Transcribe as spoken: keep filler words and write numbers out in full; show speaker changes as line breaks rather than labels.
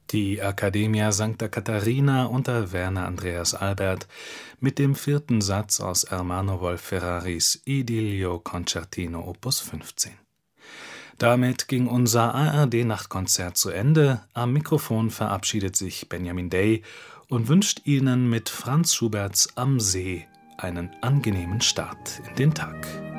Die Accademia Sancta Catarina unter Werner Andreas Albert mit dem vierten Satz aus Ermanno Wolf Ferraris Idillio Concertino Opus fünfzehn. Damit ging unser A R D-Nachtkonzert zu Ende. Am Mikrofon verabschiedet sich Benjamin Day und wünscht Ihnen mit Franz Schuberts Am See einen angenehmen Start in den Tag.